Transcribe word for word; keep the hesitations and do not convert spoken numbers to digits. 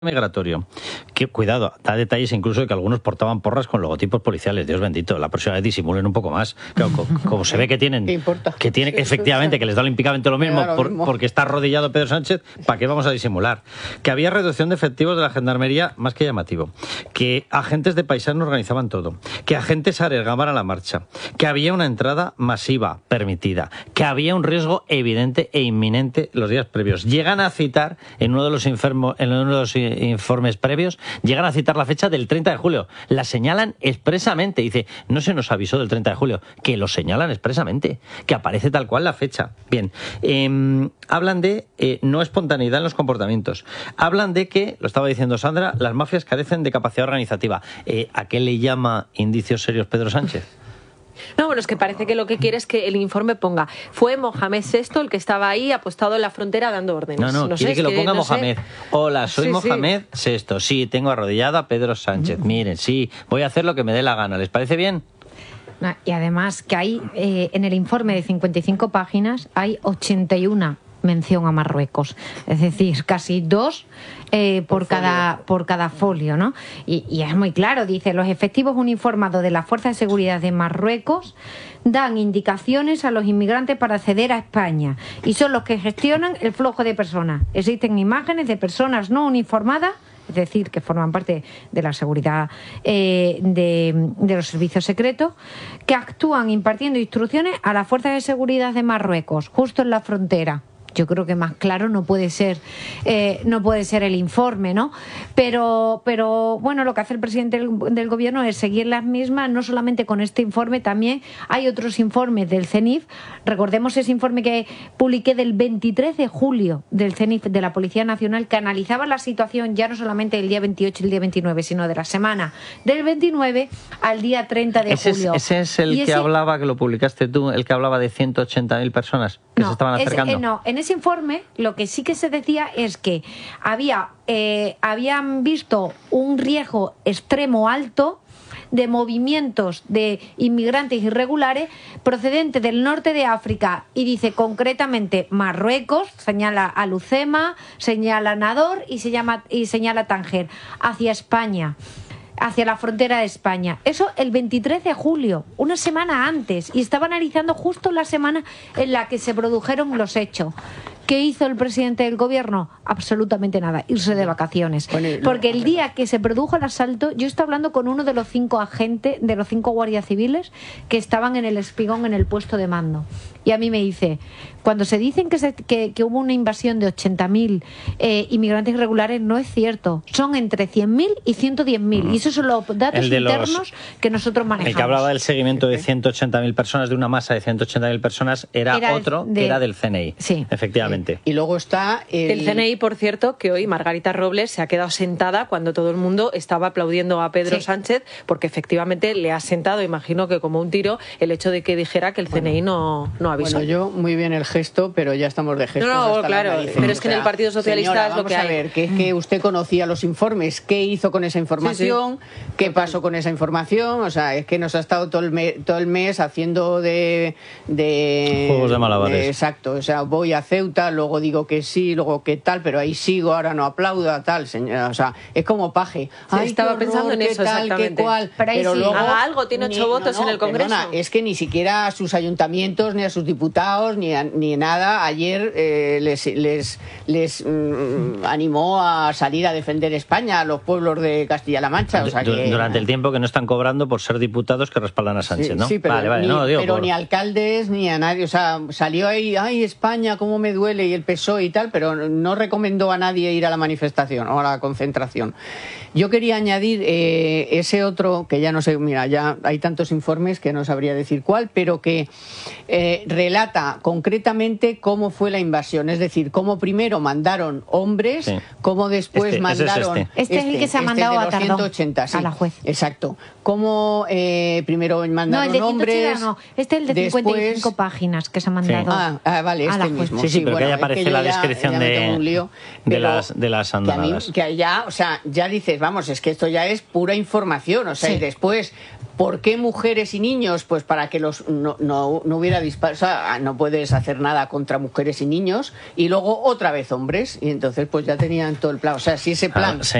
migratorio, que cuidado, da detalles incluso de que algunos portaban porras con logotipos policiales. Dios bendito, la próxima vez disimulen un poco más. Claro, como, como se ve que tienen, ¿Qué importa? que tiene, efectivamente, que les da olímpicamente lo mismo, lo por, mismo. porque está arrodillado Pedro Sánchez, ¿para qué vamos a disimular? Que había reducción de efectivos de la gendarmería, más que llamativo, que agentes de Paisano organizaban todo, que agentes arriesgaban a la marcha, que había una entrada masiva permitida, que había un riesgo evidente e inminente los días previos. Llegan a citar en uno de los enfermos, en uno de los informes previos, llegan a citar la fecha del treinta de julio. La señalan expresamente. Dice, no se nos avisó del treinta de julio. Que lo señalan expresamente. Que aparece tal cual la fecha. Bien. Eh, hablan de eh, no espontaneidad en los comportamientos. Hablan de que, lo estaba diciendo Sandra, las mafias carecen de capacidad organizativa. Eh, ¿A qué le llama indicios serios Pedro Sánchez? No, bueno, es que parece que lo que quiere es que el informe ponga, fue Mohamed sexto el que estaba ahí apostado en la frontera dando órdenes. No, no, no quiere sé, que lo que, ponga no Mohamed. Sé. Hola, soy sí, Mohamed sí. sexto. Sí, tengo arrodillado a Pedro Sánchez. Mm. Miren, sí, voy a hacer lo que me dé la gana. ¿Les parece bien? Y además que hay, eh, en el informe de cincuenta y cinco páginas, hay ochenta y una mención a Marruecos, es decir, casi dos eh, por, por cada por cada folio, ¿no? Y, y es muy claro, dice, los efectivos uniformados de la Fuerza de Seguridad de Marruecos dan indicaciones a los inmigrantes para acceder a España y son los que gestionan el flujo de personas. Existen imágenes de personas no uniformadas, es decir, que forman parte de la seguridad eh, de, de los servicios secretos, que actúan impartiendo instrucciones a las fuerzas de seguridad de Marruecos, justo en la frontera. Yo creo que más claro no puede ser eh, no puede ser el informe, ¿no? Pero, pero bueno, lo que hace el presidente del, del gobierno es seguir las mismas, no solamente con este informe, también hay otros informes del CENIF. Recordemos ese informe que publiqué del veintitrés de julio del CENIF, de la Policía Nacional, que analizaba la situación ya no solamente el día veintiocho y el día veintinueve, sino de la semana del veintinueve al día treinta de ese julio. Es, ese es el y que ese... hablaba, que lo publicaste tú, el que hablaba de ciento ochenta mil personas que no, se estaban acercando. Ese, eh, no, en ese informe lo que sí que se decía es que había eh, habían visto un riesgo extremo alto de movimientos de inmigrantes irregulares procedentes del norte de África, y dice concretamente Marruecos, señala a Lucema, señala a Nador y, se llama, y señala a Tánger, hacia España, hacia la frontera de España. Eso el veintitrés de julio, una semana antes, y estaba analizando justo la semana en la que se produjeron los hechos. ¿Qué hizo el presidente del gobierno? Absolutamente nada, irse de vacaciones. Porque el día que se produjo el asalto, yo estaba hablando con uno de los cinco agentes, de los cinco guardias civiles que estaban en el Espigón, en el puesto de mando. Y a mí me dice, cuando se dicen que, se, que, que hubo una invasión de ochenta mil eh, inmigrantes irregulares, no es cierto. Son entre cien mil y ciento diez mil. Mm. Y esos son los datos internos los, que nosotros manejamos. El que hablaba del seguimiento de ciento ochenta mil personas, de una masa de ciento ochenta mil personas, era, era otro de, que era del C N I. Sí. Efectivamente. Y luego está el... el C N I, por cierto, que hoy Margarita Robles se ha quedado sentada cuando todo el mundo estaba aplaudiendo a Pedro sí. Sánchez, porque efectivamente le ha sentado, imagino que como un tiro, el hecho de que dijera que el bueno, C N I no, no avisó. Bueno, yo muy bien el gesto, pero ya estamos de gestos. No, no, hasta claro, narices, pero es que o sea, en el Partido Socialista señora, es lo que vamos hay. a ver, que es que usted conocía los informes, ¿qué hizo con esa información? Sí, sí. ¿Qué pasó con esa información? O sea, es que nos ha estado todo el mes, todo el mes haciendo de, de... juegos de malabares. De, exacto, o sea, voy a Ceuta, luego digo que sí, luego que tal, pero ahí sigo, ahora no aplaudo, tal, señora. O sea, es como paje. Sí, Ay, estaba horror, pensando en eso, tal, exactamente. Qué cual. Pero, pero sí, luego, haga algo, tiene ocho ni, votos no, no, en el Congreso. Perdona, es que ni siquiera a sus ayuntamientos, ni a sus diputados, ni, a, ni nada, ayer eh, les, les, les mm, animó a salir a defender España, a los pueblos de Castilla-La Mancha. O sea que, durante el tiempo que no están cobrando por ser diputados que respaldan a Sánchez, sí, ¿no? Sí, pero, vale, vale, ni, no, digo, pero por... ni alcaldes ni a nadie. O sea, salió ahí, ay, España, cómo me duele, y el P S O E y tal, pero no recomendó a nadie ir a la manifestación o a la concentración. Yo quería añadir eh, ese otro, que ya no sé, mira, ya hay tantos informes que no sabría decir cuál, pero que eh, relata concretamente cómo fue la invasión, es decir, cómo primero mandaron hombres, sí. cómo después este, mandaron... Es este. este es el que se ha mandado este a Tardón, ciento ochenta, sí, a la juez. Exacto. Cómo eh, primero mandaron no, el de hombres... No, este es el de después... cincuenta y cinco páginas que se ha mandado sí. ah, ah, vale, este mismo. Sí, sí, pero bueno, que ahí aparece es que la ya, descripción ya de, lío, de, las, de las andadas. Que, a mí, que ya, o sea, ya dices, vamos, es que esto ya es pura información, o sea, sí. y después ¿Por qué mujeres y niños? Pues para que los no, no, no hubiera disparos, o sea, no puedes hacer nada contra mujeres y niños, y luego otra vez hombres, y entonces pues ya tenían todo el plan. O sea, si ese plan... Ah,